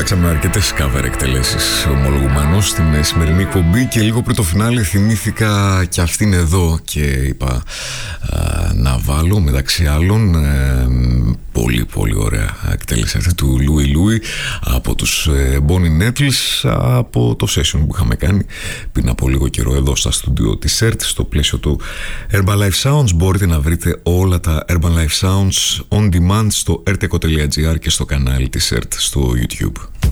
Παίξαμε αρκετές cover εκτελέσεις ομολογουμένως στην σημερινή εκπομπή και λίγο πριν το φινάλε θυμήθηκα και αυτήν εδώ και είπα να βάλω μεταξύ άλλων πολύ πολύ ωραία εκτέλεση αυτή του Louie Louie από τους Bonnie Nettles, από το session που είχαμε κάνει πριν από λίγο καιρό εδώ στα στούντιο της ERT στο πλαίσιο του Herbalife Sounds. Μπορείτε να βρείτε όλα τα Herbalife Sounds on demand στο erteco.gr και στο κανάλι της ERT στο YouTube.